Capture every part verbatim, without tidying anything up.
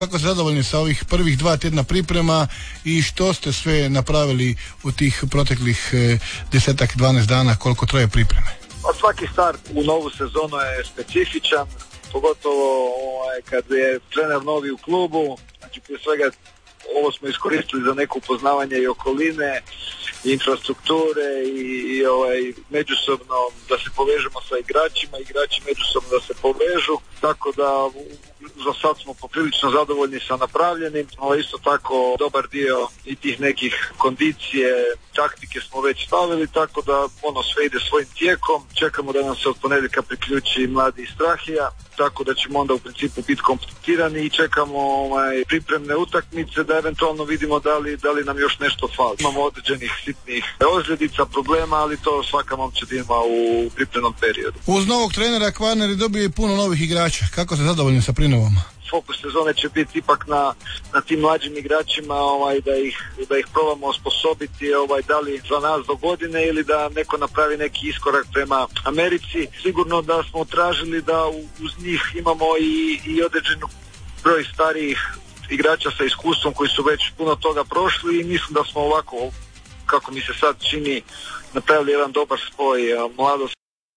Kako ste zadovoljni sa ovih prvih dva tjedna priprema i što ste sve napravili u tih proteklih eh, desetak, dvanaest dana, koliko traje pripreme? Pa svaki start u novu sezonu je specifičan, pogotovo ovaj, kad je trener novi u klubu. Znači prije svega ovo smo iskoristili za neko upoznavanje i okoline, i infrastrukture i, i ovaj, međusobno da se povežemo sa igračima, igrači međusobno da se povežu, tako da za sad smo poprilično zadovoljni sa napravljenim, ali isto tako dobar dio i tih nekih kondicije, taktike smo već stavili, tako da ono sve ide svojim tijekom. Čekamo da nam se od ponedjeljka priključi mladi Strahija, tako da ćemo onda u principu biti kompletirani i čekamo ovaj, pripremne utakmice da eventualno vidimo da li, da li nam još nešto fali. Imamo određenih sitnih ozljedica, problema, ali to svaka momčad ima u pripremnom periodu. Uz novog trenera Kvarner je dobio i puno novih igrača. Kako ste zadovoljni sa prinovom? Fokus sezone će biti ipak na, na tim mlađim igračima, ovaj, da ih, da ih probamo osposobiti, ovaj, da li za nas do godine ili da neko napravi neki iskorak prema Americi. Sigurno da smo tražili da uz njih imamo i, i određenu broj starijih igrača sa iskustvom koji su već puno toga prošli i mislim da smo ovako, kako mi se sad čini, napravili jedan dobar spoj mladosti.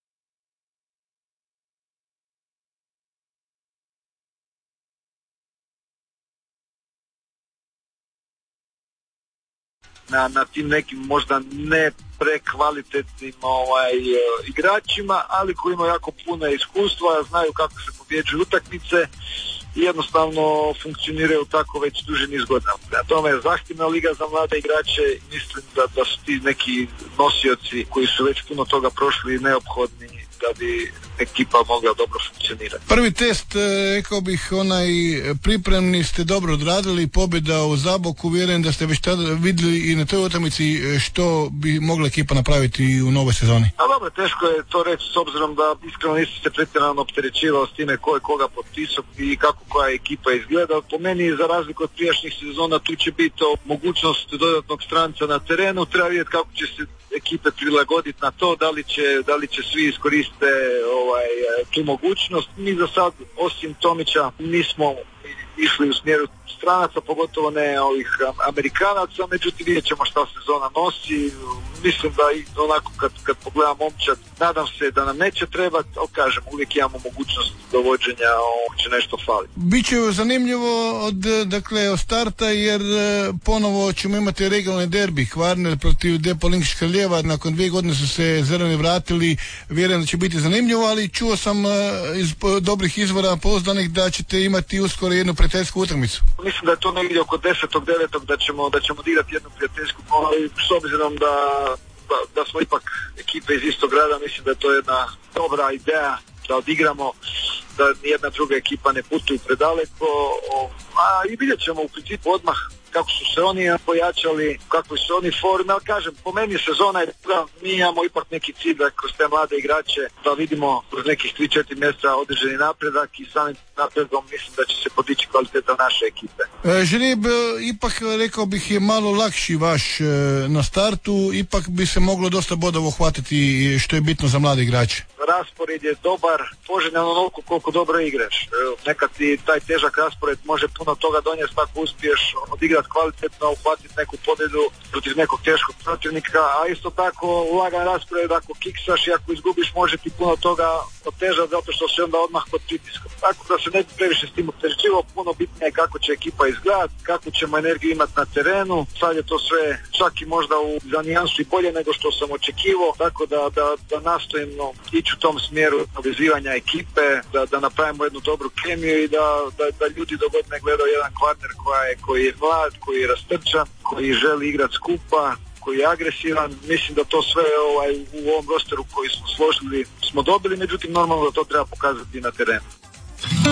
Na, na tim nekim možda ne prekvalitetnim ovaj, igračima, ali koji imaju jako puno iskustva, znaju kako se pobjeđuju utakmice i jednostavno funkcioniraju tako već duži niz godina. Na tome je zahtjevna liga za mlade igrače i mislim da, da su ti neki nosioci koji su već puno toga prošli neophodni da bi ekipa mogla dobro funkcionirati. Prvi test, rekao bih, onaj pripremni ste dobro odradili, pobjeda u Zaboku, vjerujem da ste već tada vidjeli i na toj utakmici što bi mogla ekipa napraviti u novoj sezoni. A dobro, teško je to reći s obzirom da iskreno nisam se pretjerano opterećivao s time ko je koga potpisao i kako koja ekipa izgleda. Po meni, za razliku od prijašnjih sezona, tu će biti mogućnost dodatnog stranca na terenu, treba vidjeti kako će se ekipe prilagoditi na to, da li će, da li će svi iskoriste ovaj, tu mogućnost. Mi za sad, osim Tomića, nismo išli u smjeru stranaca, pogotovo ne ovih Amerikanaca, međutim vidjet ćemo šta sezona nosi. Mislim da i onako kad, kad pogledam momčad, nadam se da nam neće trebati, ali kažem, uvijek imamo mogućnost dovođenja, ovo će nešto fali. Biće zanimljivo od, dakle, od starta, jer ponovo ćemo imati regionalni derbi, Kvarner protiv Depolinkić Krljeva, nakon dvije godine su se zeleni vratili, vjerujem da će biti zanimljivo, ali čuo sam iz dobrih izvora pouzdanih da ćete imati uskoro jednu prijateljsku utakmicu. Mislim da je to negdje oko desetog devetog da ćemo, da ćemo dirati jednu prijateljsku, ali s obzirom da, da, da smo ipak ekipe iz istog grada, mislim da je to jedna dobra ideja da odigramo, da nijedna druga ekipa ne putuju predaleko, a i vidjet ćemo u principu odmah kako su se oni pojačali, kakvi su oni forme, ali kažem, po meni sezona je da mi imamo ipak neki cilj da kroz te mlade igrače da vidimo kroz nekih tri četiri mjeseca određeni napredak i samim napredom mislim da će se podići kvaliteta naše ekipe. E, Žreb, ipak rekao bih je malo lakši vaš e, na startu, ipak bi se moglo dosta bodovo hvatiti što je bitno za mlade igrače. Raspored je dobar, poželjan onoliko koliko dobro igraš. Nekad ti taj težak raspored može puno toga donijeti ako uspiješ odigrati kvalitetno, uhvatiti neku pobjedu protiv nekog teškog protivnika, a isto tako lagan raspored ako kiksaš i ako izgubiš može ti puno toga otežati zato što se onda odmah pod pritiskom. Tako da se ne bi previše s tim opterećivao, puno bitnije je kako će ekipa izgledati, kako ćemo energiju imati na terenu. Sad je to sve čak i možda u, za nijansu i bolje nego što sam očekivao, tako da, da, da nastojimo ići u tom smjeru povezivanja ekipe, da, da napravimo jednu dobru kemiju i da, da, da ljudi dogod ne gledaju jedan Kvarner koja je, koji je mlad, koji je rastrčan, koji želi igrati skupa, koji je agresivan. Mislim da to sve ovaj, u ovom rosteru koji smo složili smo dobili, međutim normalno da to treba pokazati na terenu.